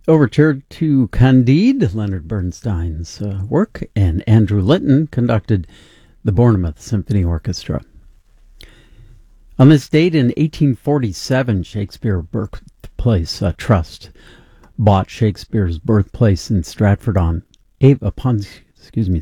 overture to Candide, Leonard Bernstein's work, and Andrew Linton conducted the Bournemouth Symphony Orchestra. On this date in 1847, Shakespeare Birthplace Trust bought Shakespeare's birthplace in Stratford